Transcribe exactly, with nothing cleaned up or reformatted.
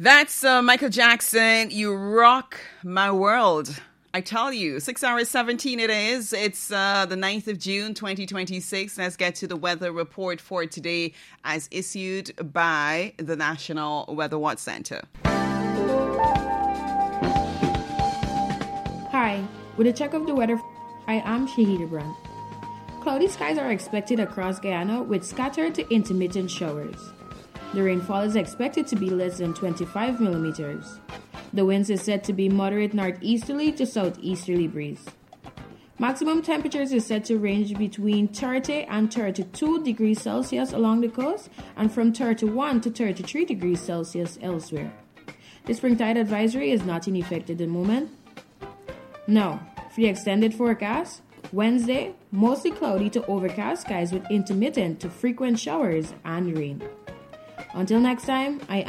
That's uh, Michael Jackson. You rock my world. I tell you, six hours seventeen it is. It's uh, the ninth of June, twenty twenty-six. Let's get to the weather report for today as issued by the National Weather Watch Center. Hi, with a check of the weather, I am Shahida Brandt. Cloudy skies are expected across Guyana with scattered to intermittent showers. The rainfall is expected to be less than twenty-five millimeters. The winds is said to be moderate northeasterly to southeasterly breeze. Maximum temperatures is said to range between thirty and thirty-two degrees Celsius along the coast and from thirty-one to thirty-three degrees Celsius elsewhere. The spring tide advisory is not in effect at the moment. Now, for the extended forecast, Wednesday, mostly cloudy to overcast skies with intermittent to frequent showers and rain. Until next time, I